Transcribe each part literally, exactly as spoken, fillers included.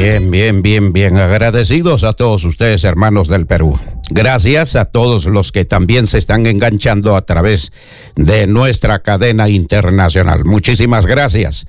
Bien, bien, bien, bien. Agradecidos a todos ustedes, hermanos del Perú. Gracias a todos los que también se están enganchando a través de nuestra cadena internacional. Muchísimas gracias.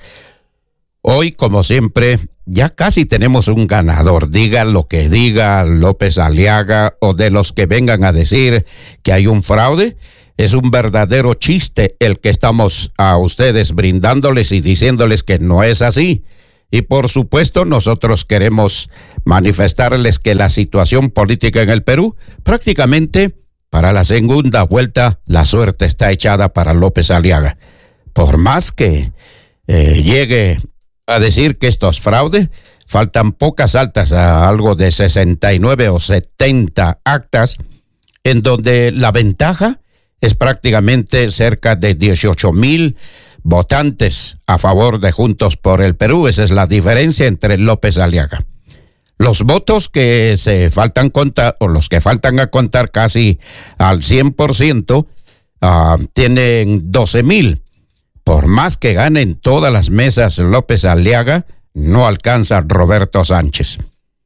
Hoy, como siempre, ya casi tenemos un ganador. Diga lo que diga López Aliaga o de los que vengan a decir que hay un fraude. Es un verdadero chiste el que estamos a ustedes brindándoles y diciéndoles que no es así. Y por supuesto nosotros queremos manifestarles que la situación política en el Perú, prácticamente para la segunda vuelta, la suerte está echada para López Aliaga. Por más que eh, llegue a decir que esto es fraude, faltan pocas altas, a algo de sesenta y nueve o setenta actas, en donde la ventaja es prácticamente cerca de dieciocho mil votantes a favor de Juntos por el Perú. Esa es la diferencia entre López Aliaga. Los votos que se faltan contar, o los que faltan a contar casi al cien por ciento, uh, tienen doce mil. Por más que ganen todas las mesas López Aliaga, no alcanza Roberto Sánchez.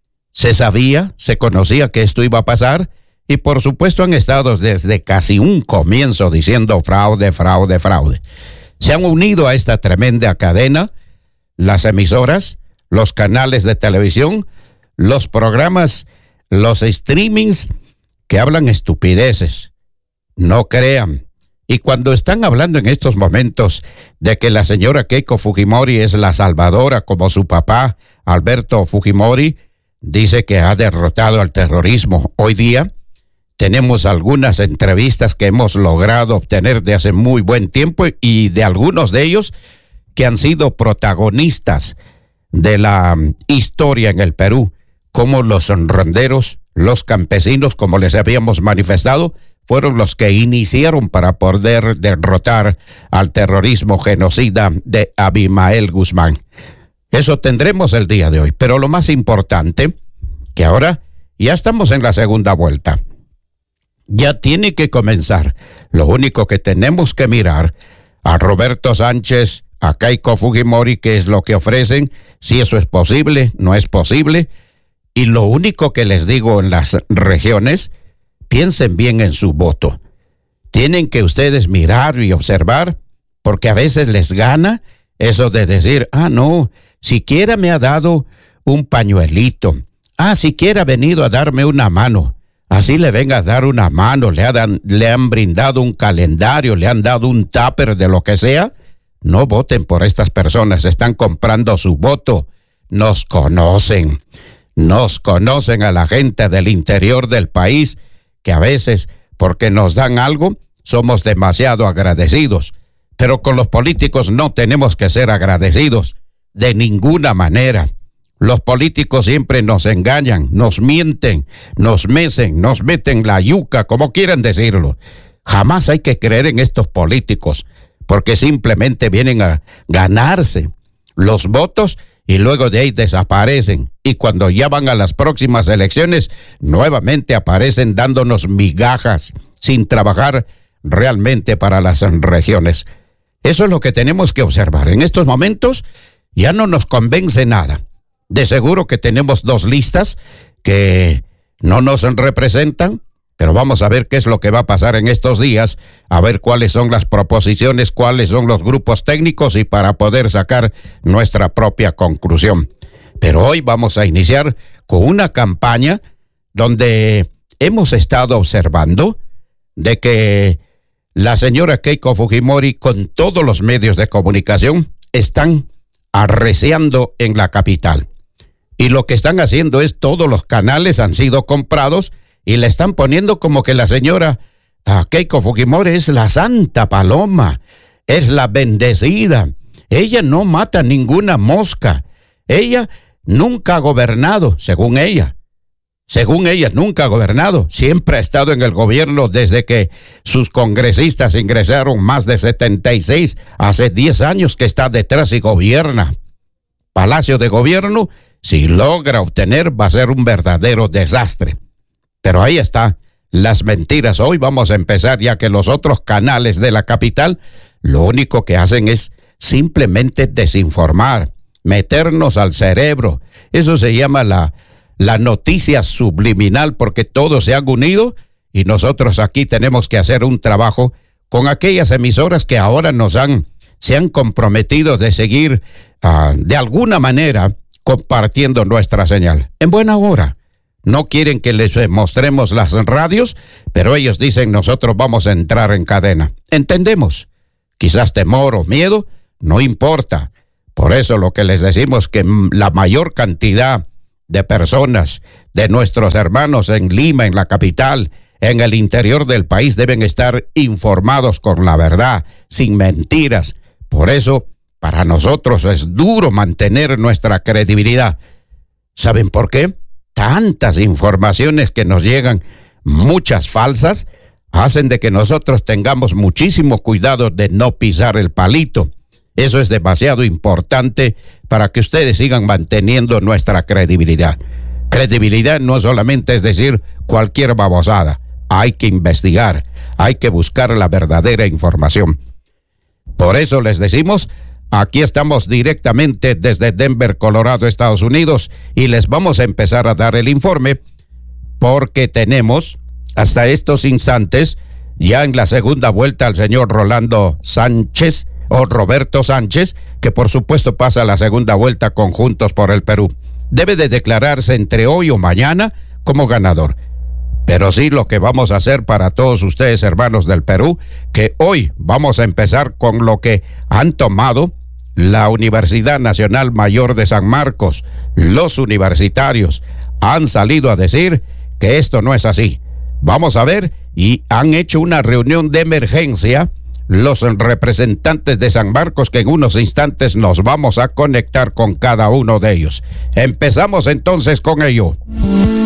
Se sabía, se conocía que esto iba a pasar, y por supuesto han estado desde casi un comienzo diciendo fraude, fraude, fraude. Se han unido a esta tremenda cadena las emisoras, los canales de televisión, los programas, los streamings que hablan estupideces. No crean. Y cuando están hablando en estos momentos de que la señora Keiko Fujimori es la salvadora, como su papá Alberto Fujimori dice que ha derrotado al terrorismo, hoy día tenemos algunas entrevistas que hemos logrado obtener de hace muy buen tiempo y de algunos de ellos que han sido protagonistas de la historia en el Perú, como los ronderos, los campesinos, como les habíamos manifestado, fueron los que iniciaron para poder derrotar al terrorismo genocida de Abimael Guzmán. Eso tendremos el día de hoy, pero lo más importante, que ahora ya estamos en la segunda vuelta. Ya tiene que comenzar. Lo único que tenemos que mirar a Roberto Sánchez, a Keiko Fujimori, qué es lo que ofrecen, si eso es posible, no es posible. Y lo único que les digo en las regiones, piensen bien en su voto. Tienen que ustedes mirar y observar, porque a veces les gana eso de decir, ah, no, siquiera me ha dado un pañuelito, ah, siquiera ha venido a darme una mano. Así le venga a dar una mano, le han, le han brindado un calendario, le han dado un tupper de lo que sea. No voten por estas personas, están comprando su voto. Nos conocen, nos conocen a la gente del interior del país, que a veces, porque nos dan algo, somos demasiado agradecidos. Pero con los políticos no tenemos que ser agradecidos, de ninguna manera. Los políticos siempre nos engañan, nos mienten, nos mecen, nos meten la yuca, como quieran decirlo. Jamás hay que creer en estos políticos, porque simplemente vienen a ganarse los votos y luego de ahí desaparecen. Y cuando ya van a las próximas elecciones, nuevamente aparecen dándonos migajas, sin trabajar realmente para las regiones. Eso es lo que tenemos que observar. En estos momentos ya no nos convence nada. De seguro que tenemos dos listas que no nos representan, pero vamos a ver qué es lo que va a pasar en estos días, a ver cuáles son las proposiciones, cuáles son los grupos técnicos y para poder sacar nuestra propia conclusión. Pero hoy vamos a iniciar con una campaña donde hemos estado observando de que la señora Keiko Fujimori con todos los medios de comunicación están arreciando en la capital. Y lo que están haciendo es todos los canales han sido comprados y le están poniendo como que la señora uh, Keiko Fujimori es la santa paloma, es la bendecida. Ella no mata ninguna mosca. Ella nunca ha gobernado, según ella. Según ella, nunca ha gobernado. Siempre ha estado en el gobierno desde que sus congresistas ingresaron, más de setenta y seis, hace diez años que está detrás y gobierna. Palacio de Gobierno, si logra obtener, va a ser un verdadero desastre. Pero ahí está, las mentiras. Hoy vamos a empezar, ya que los otros canales de la capital lo único que hacen es simplemente desinformar, meternos al cerebro. Eso se llama la, la noticia subliminal, porque todos se han unido y nosotros aquí tenemos que hacer un trabajo con aquellas emisoras que ahora nos han, se han comprometido de seguir uh, de alguna manera compartiendo nuestra señal. En buena hora. No quieren que les mostremos las radios, pero ellos dicen nosotros vamos a entrar en cadena. Entendemos. Quizás temor o miedo, no importa. Por eso lo que les decimos que la mayor cantidad de personas, de nuestros hermanos en Lima, en la capital, en el interior del país, deben estar informados con la verdad, sin mentiras. Por eso, para nosotros es duro mantener nuestra credibilidad. ¿Saben por qué? Tantas informaciones que nos llegan, muchas falsas, hacen de que nosotros tengamos muchísimo cuidado de no pisar el palito. Eso es demasiado importante para que ustedes sigan manteniendo nuestra credibilidad. Credibilidad no solamente es decir cualquier babosada. Hay que investigar, hay que buscar la verdadera información. Por eso les decimos, aquí estamos directamente desde Denver, Colorado, Estados Unidos, y les vamos a empezar a dar el informe porque tenemos hasta estos instantes ya en la segunda vuelta al señor Rolando Sánchez o Roberto Sánchez, que por supuesto pasa la segunda vuelta con Juntos por el Perú. Debe de declararse entre hoy o mañana como ganador. Pero sí, lo que vamos a hacer para todos ustedes, hermanos del Perú, que hoy vamos a empezar con lo que han tomado la Universidad Nacional Mayor de San Marcos. Los universitarios han salido a decir que esto no es así. Vamos a ver, y han hecho una reunión de emergencia los representantes de San Marcos, que en unos instantes nos vamos a conectar con cada uno de ellos. Empezamos entonces con ello.